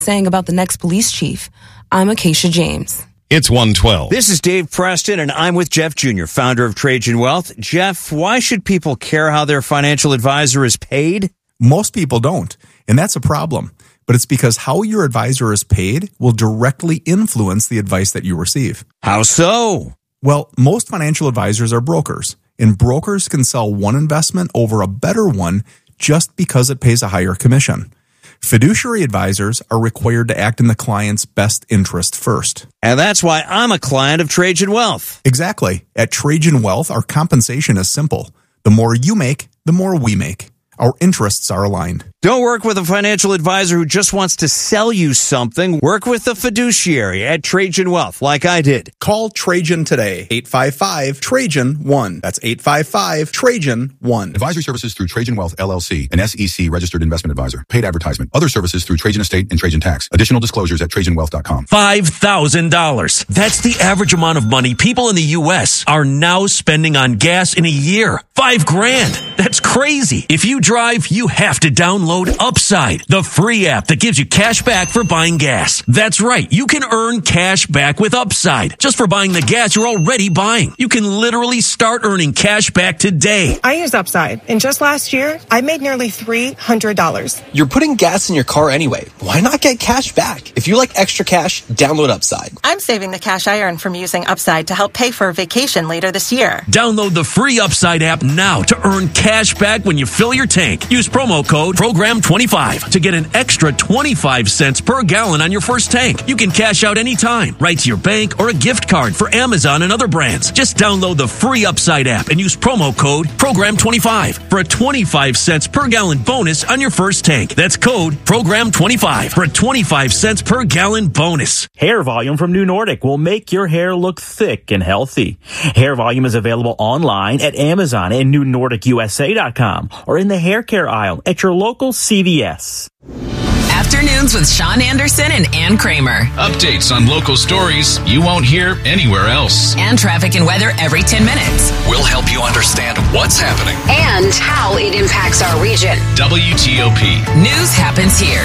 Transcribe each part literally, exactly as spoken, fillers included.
saying about the next police chief. I'm Acacia James. It's one twelve. This is Dave Preston, and I'm with Jeff Junior, founder of Trajan Wealth. Jeff, why should people care how their financial advisor is paid? Most people don't, and that's a problem. But it's because how your advisor is paid will directly influence the advice that you receive. How so? Well, most financial advisors are brokers, and brokers can sell one investment over a better one just because it pays a higher commission. Fiduciary advisors are required to act in the client's best interest first. And that's why I'm a client of Trajan Wealth. Exactly. At Trajan Wealth, our compensation is simple. The more you make, the more we make. Our interests are aligned. Don't work with a financial advisor who just wants to sell you something. Work with a fiduciary at Trajan Wealth, like I did. Call Trajan today, eight five five, Trajan one. That's eight five five, Trajan one. Advisory services through Trajan Wealth, L L C, an S E C registered investment advisor. Paid advertisement. Other services through Trajan Estate and Trajan Tax. Additional disclosures at Trajan Wealth dot com. five thousand dollars. That's the average amount of money people in the U S are now spending on gas in a year. Five grand. That's crazy. If you drive, you have to download Upside, the free app that gives you cash back for buying gas. That's right. You can earn cash back with Upside just for buying the gas you're already buying. You can literally start earning cash back today. I use Upside, and just last year, I made nearly three hundred dollars. You're putting gas in your car anyway. Why not get cash back? If you like extra cash, download Upside. I'm saving the cash I earn from using Upside to help pay for a vacation later this year. Download the free Upside app now to earn cash back when you fill your tank. Use promo code program twenty-five to get an extra twenty-five cents per gallon on your first tank. You can cash out anytime, right to your bank or a gift card for Amazon and other brands. Just download the free Upside app and use promo code program twenty-five for a twenty-five cents per gallon bonus on your first tank. That's code program twenty-five for a twenty-five cents per gallon bonus. Hair Volume from New Nordic will make your hair look thick and healthy. Hair Volume is available online at Amazon and new nordic u s a dot com or in the hair care aisle at your local C V S. Afternoons with Sean Anderson and Ann Kramer. Updates on local stories you won't hear anywhere else. And traffic and weather every ten minutes. We'll help you understand what's happening and how it impacts our region. W T O P. News happens here.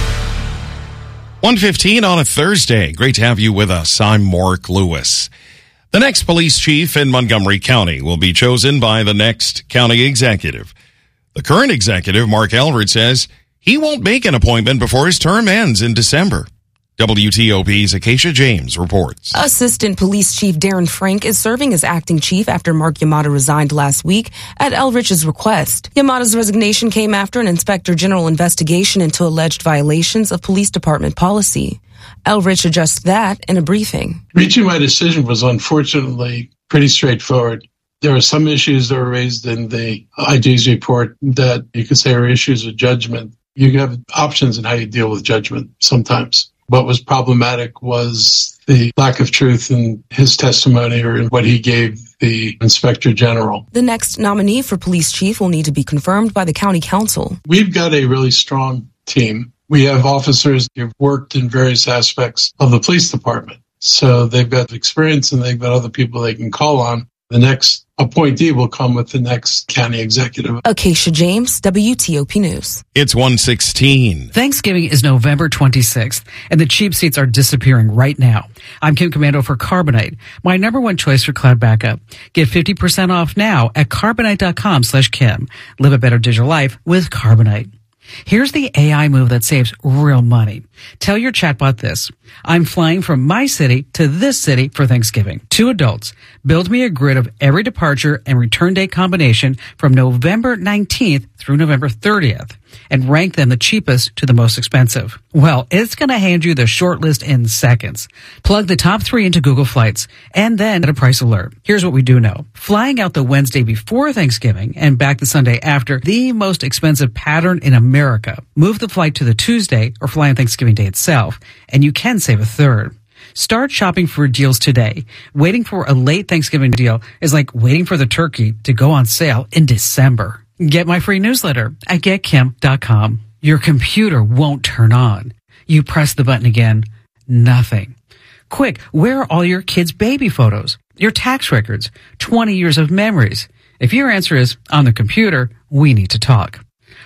one fifteen on a Thursday. Great to have you with us. I'm Mark Lewis. The next police chief in Montgomery County will be chosen by the next county executive. The current executive, Mark Elrod, says he won't make an appointment before his term ends in December. W T O P's Acacia James reports. Assistant Police Chief Darren Frank is serving as acting chief after Mark Yamada resigned last week at Elrich's request. Yamada's resignation came after an inspector general investigation into alleged violations of police department policy. Elrich addressed that in a briefing. Reaching my decision was unfortunately pretty straightforward. There are some issues that were raised in the I G's report that you could say are issues of judgment. You have options in how you deal with judgment sometimes. What was problematic was the lack of truth in his testimony or in what he gave the inspector general. The next nominee for police chief will need to be confirmed by the county council. We've got a really strong team. We have officers who've worked in various aspects of the police department. So they've got experience and they've got other people they can call on. The next appointee will come with the next county executive. Acacia James, W T O P News. It's one sixteen. Thanksgiving is November twenty-sixth, and the cheap seats are disappearing right now. I'm Kim Commando for Carbonite, my number one choice for cloud backup. Get fifty percent off now at carbonite.com slash Kim. Live a better digital life with Carbonite. Here's the A I move that saves real money. Tell your chatbot this. I'm flying from my city to this city for Thanksgiving. Two adults. Build me a grid of every departure and return date combination from November nineteenth through November thirtieth and rank them the cheapest to the most expensive. Well, it's going to hand you the short list in seconds. Plug the top three into Google Flights and then get a price alert. Here's what we do know. Flying out the Wednesday before Thanksgiving and back the Sunday after, the most expensive pattern in America. Move the flight to the Tuesday or fly on Thanksgiving Day itself, and you can save a third. Start shopping for deals today. Waiting for a late Thanksgiving deal is like waiting for the turkey to go on sale in December. Get my free newsletter at get kim dot com. Your computer won't turn on. You press the button again, nothing. Quick, where are all your kids' baby photos? Your tax records? twenty years of memories? If your answer is on the computer, we need to talk.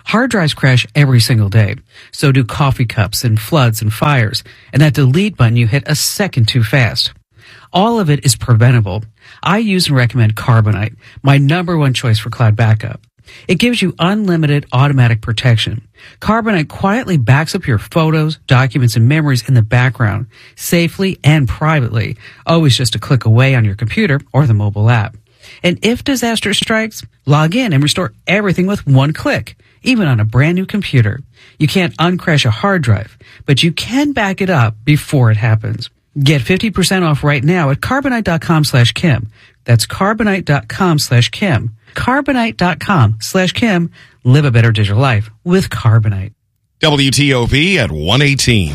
Hard drives crash every single day. So do coffee cups and floods and fires. And that delete button you hit a second too fast. All of it is preventable. I use and recommend Carbonite, my number one choice for cloud backup. It gives you unlimited automatic protection. Carbonite quietly backs up your photos, documents, and memories in the background, safely and privately, always just a click away on your computer or the mobile app. And if disaster strikes, log in and restore everything with one click, even on a brand new computer. You can't uncrash a hard drive, but you can back it up before it happens. Get fifty percent off right now at Carbonite.com slash Kim. That's Carbonite.com slash Kim. Carbonite.com slash Kim. Live a better digital life with Carbonite. W T O P at one eighteen.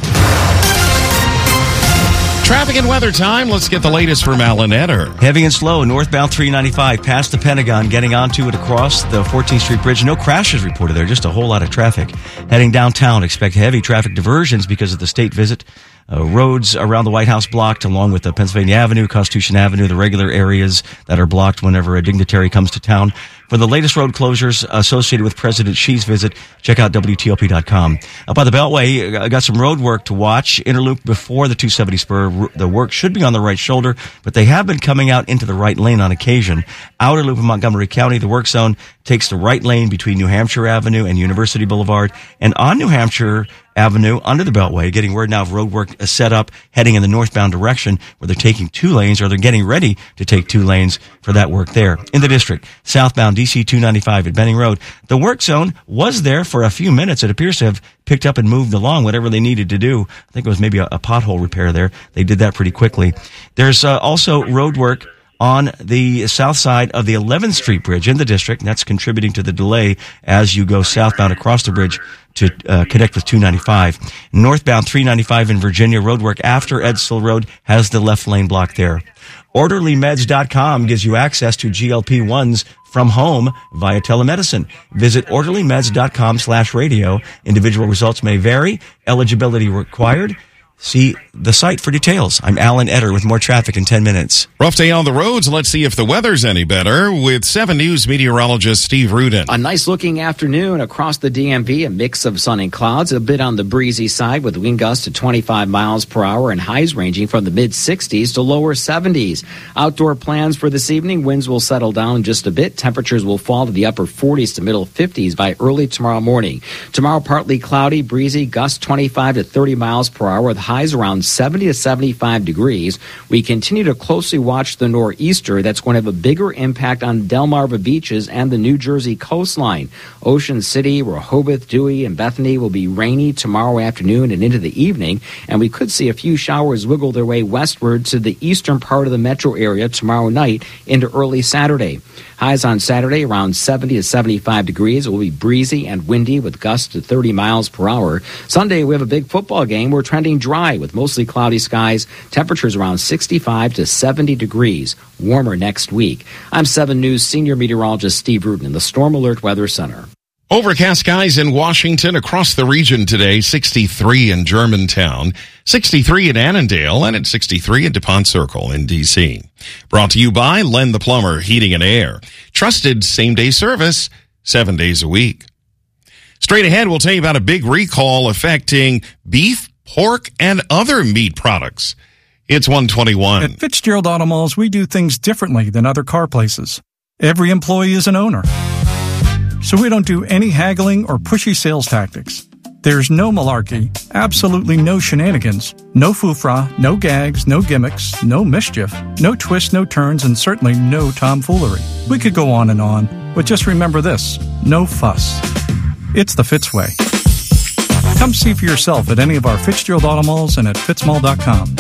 Traffic and weather time. Let's get the latest from Alan Etter. Heavy and slow, northbound three ninety-five past the Pentagon, getting onto it across the fourteenth Street Bridge. No crashes reported there, just a whole lot of traffic. Heading downtown, expect heavy traffic diversions because of the state visit. Uh, roads around the White House blocked, along with the Pennsylvania Avenue, Constitution Avenue, the regular areas that are blocked whenever a dignitary comes to town. For the latest road closures associated with President Xi's visit, check out W T O P dot com. Up by the Beltway, I got some road work to watch. Interloop before the two seventy spur. The work should be on the right shoulder, but they have been coming out into the right lane on occasion. Outer loop in Montgomery County, the work zone takes the right lane between New Hampshire Avenue and University Boulevard. And on New Hampshire Avenue, under the Beltway, getting word now of road work set up, heading in the northbound direction, where they're taking two lanes, or they're getting ready to take two lanes for that work there. In the district, southbound D C two ninety-five at Benning Road, the work zone was there for a few minutes. It appears to have picked up and moved along whatever they needed to do. I think it was maybe a, a pothole repair there. They did that pretty quickly. There's uh, also road work on the south side of the eleventh Street Bridge in the district, and that's contributing to the delay as you go southbound across the bridge to uh, connect with two ninety-five. Northbound three ninety-five in Virginia, roadwork after Edsel Road has the left lane blocked there. Orderly Meds dot com gives you access to G L P ones from home via telemedicine. Visit Orderly Meds dot com slash radio. Individual results may vary. Eligibility required. See the site for details. I'm Alan Etter with more traffic in ten minutes. Rough day on the roads. Let's see if the weather's any better with seven News meteorologist Steve Rudin. A nice looking afternoon across the D M V. A mix of sun and clouds, a bit on the breezy side with wind gusts to twenty-five miles per hour and highs ranging from the mid sixties to lower seventies. Outdoor plans for this evening. Winds will settle down just a bit. Temperatures will fall to the upper forties to middle fifties by early tomorrow morning. Tomorrow, partly cloudy, breezy, gusts twenty-five to thirty miles per hour with highs around seventy to seventy-five degrees. We continue to closely watch the nor'easter that's going to have a bigger impact on Delmarva beaches and the New Jersey coastline. Ocean City, Rehoboth, Dewey, and Bethany will be rainy tomorrow afternoon and into the evening, and we could see a few showers wiggle their way westward to the eastern part of the metro area tomorrow night into early Saturday. Highs on Saturday around seventy to seventy-five degrees. It will be breezy and windy with gusts to thirty miles per hour. Sunday, we have a big football game. We're trending dry with mostly cloudy skies. Temperatures around sixty-five to seventy degrees. Warmer next week. I'm seven News senior meteorologist Steve Rudin in the Storm Alert Weather Center. Overcast skies in Washington across the region today, sixty-three in Germantown, sixty-three in Annandale, and at sixty-three in DuPont Circle in D C. Brought to you by Len the Plumber Heating and Air. Trusted same-day service, seven days a week. Straight ahead, we'll tell you about a big recall affecting beef, pork, and other meat products. It's one twenty-one. At Fitzgerald Auto Malls, we do things differently than other car places. Every employee is an owner. So we don't do any haggling or pushy sales tactics. There's no malarkey, absolutely no shenanigans, no foofra, no gags, no gimmicks, no mischief, no twists, no turns, and certainly no tomfoolery. We could go on and on, but just remember this, no fuss. It's the Fitz way. Come see for yourself at any of our Fitzgerald Auto Malls and at fitz mall dot com.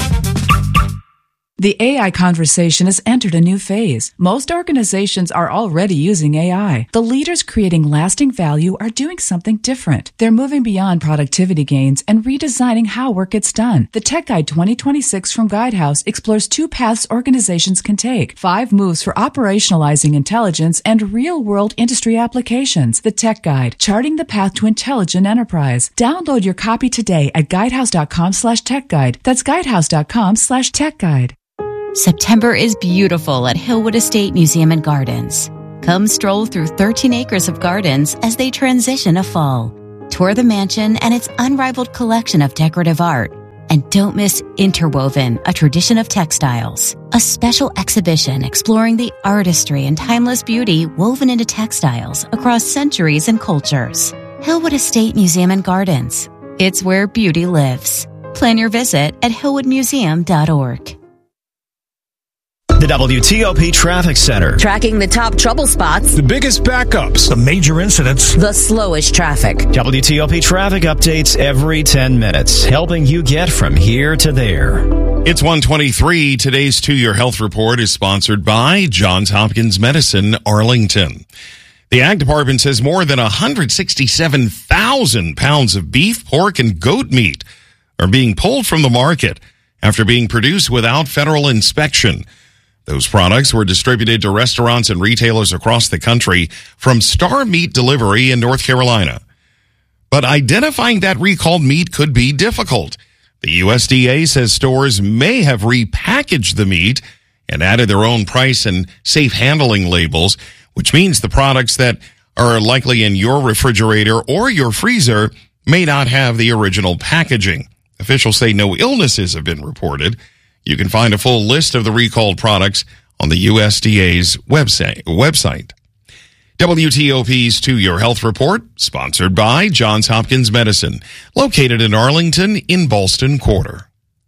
The A I conversation has entered a new phase. Most organizations are already using A I. The leaders creating lasting value are doing something different. They're moving beyond productivity gains and redesigning how work gets done. The Tech Guide twenty twenty-six from Guidehouse explores two paths organizations can take. Five moves for operationalizing intelligence and real-world industry applications. The Tech Guide, charting the path to intelligent enterprise. Download your copy today at guidehouse.com slash tech guide. That's guidehouse.com slash tech guide. September is beautiful at Hillwood Estate Museum and Gardens. Come stroll through thirteen acres of gardens as they transition to fall. Tour the mansion and its unrivaled collection of decorative art. And don't miss Interwoven, a tradition of textiles. A special exhibition exploring the artistry and timeless beauty woven into textiles across centuries and cultures. Hillwood Estate Museum and Gardens. It's where beauty lives. Plan your visit at hillwood museum dot org. The W T O P Traffic Center. Tracking the top trouble spots, The biggest backups. The major incidents. the slowest traffic. W T O P traffic updates every ten minutes, helping you get from here to there. It's one twenty-three. Today's To Your Health Report is sponsored by Johns Hopkins Medicine, Arlington. The Ag Department says more than one hundred sixty-seven thousand pounds of beef, pork, and goat meat are being pulled from the market after being produced without federal inspection. Those products were distributed to restaurants and retailers across the country from Star Meat Delivery in North Carolina. But identifying that recalled meat could be difficult. The U S D A says stores may have repackaged the meat and added their own price and safe handling labels, which means the products that are likely in your refrigerator or your freezer may not have the original packaging. Officials say no illnesses have been reported. You can find a full list of the recalled products on the U S D A's website. website. W T O P's To Your Health Report, sponsored by Johns Hopkins Medicine, located in Arlington in Ballston Quarter.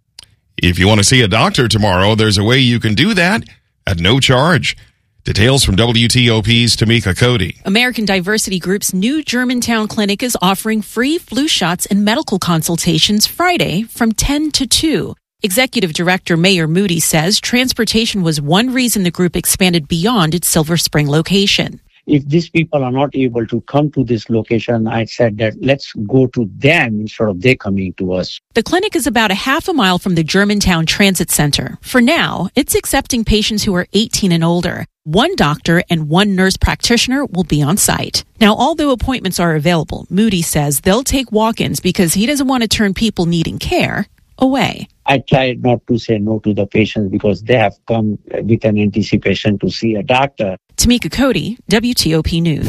If you want to see a doctor tomorrow, there's a way you can do that at no charge. Details from W T O P's Tamika Cody. American Diversity Group's new Germantown clinic is offering free flu shots and medical consultations Friday from ten to two. Executive Director Mayor Moody says transportation was one reason the group expanded beyond its Silver Spring location. If these people are not able to come to this location, I said that let's go to them instead of they coming to us. The clinic is about a half a mile from the Germantown Transit Center. For now, it's accepting patients who are eighteen and older. One doctor and one nurse practitioner will be on site. Now, although appointments are available, Moody says they'll take walk-ins because he doesn't want to turn people needing care away. I try not to say no to the patients because they have come with an anticipation to see a doctor. Tamika Cody, W T O P News.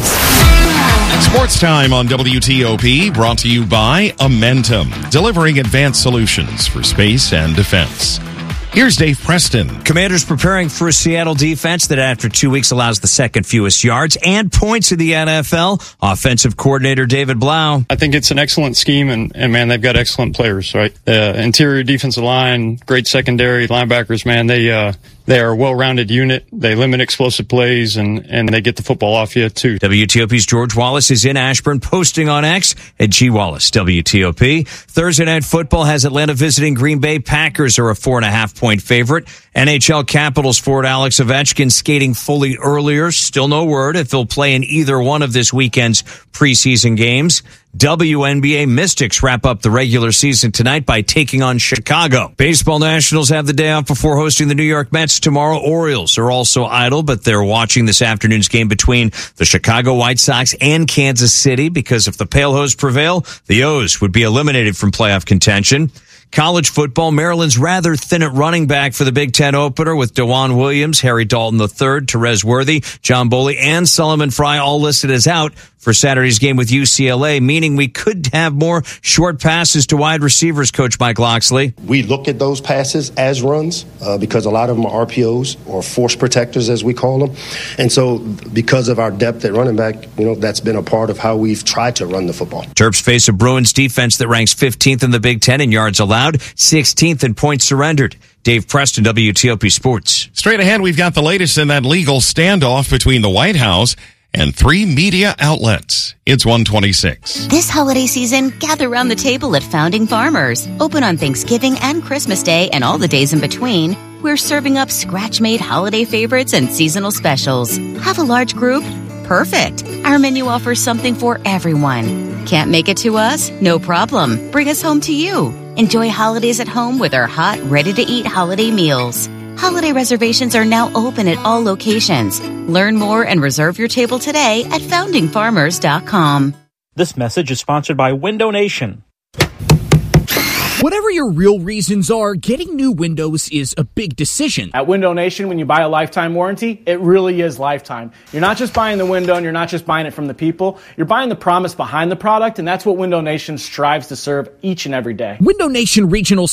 Sports Time on W T O P, brought to you by Amentum, delivering advanced solutions for space and defense. Here's Dave Preston. Commanders preparing for a Seattle defense that after two weeks allows the second fewest yards and points in the N F L. Offensive coordinator David Blau. I think it's an excellent scheme, and, and man, they've got excellent players, right? Uh, interior defensive line, great secondary, linebackers, man, they uh, they are a well-rounded unit. They limit explosive plays, and, and they get the football off you, too. W T O P's George Wallace is in Ashburn, posting on X at G Wallace, W T O P. Thursday Night Football has Atlanta visiting Green Bay. Packers are a four and a half point favorite. N H L Capitals forward Alex Ovechkin skating fully earlier. Still no word if he'll play in either one of this weekend's preseason games. W N B A Mystics wrap up the regular season tonight by taking on Chicago. Baseball Nationals have the day off before hosting the New York Mets tomorrow. Orioles are also idle, but they're watching this afternoon's game between the Chicago White Sox and Kansas City because if the Pale Hose prevail, the O's would be eliminated from playoff contention. College football, Maryland's rather thin at running back for the Big Ten opener with DeJuan Williams, Harry Dalton the third, Terez Worthy, John Boley, and Solomon Fry all listed as out for Saturday's game with U C L A, meaning we could have more short passes to wide receivers, Coach Mike Loxley. We look at those passes as runs uh, because a lot of them are R P Os or force protectors, as we call them. And so because of our depth at running back, you know, that's been a part of how we've tried to run the football. Terps face a Bruins defense that ranks fifteenth in the Big Ten in yards allowed, sixteenth in points surrendered. Dave Preston, W T O P Sports. Straight ahead, we've got the latest in that legal standoff between the White House and three media outlets. It's one twenty-six. This holiday season, gather around the table at Founding Farmers. Open on Thanksgiving and Christmas Day and all the days in between. We're serving up scratch-made holiday favorites and seasonal specials. Have a large group? Perfect. Our menu offers something for everyone. Can't make it to us? No problem. Bring us home to you. Enjoy holidays at home with our hot, ready-to-eat holiday meals. Holiday reservations are now open at all locations. Learn more and reserve your table today at founding farmers dot com. This message is sponsored by Window Nation. Whatever your real reasons are, getting new windows is a big decision. At Window Nation, when you buy a lifetime warranty, it really is lifetime. You're not just buying the window and you're not just buying it from the people. You're buying the promise behind the product, and that's what Window Nation strives to serve each and every day. Window Nation Regional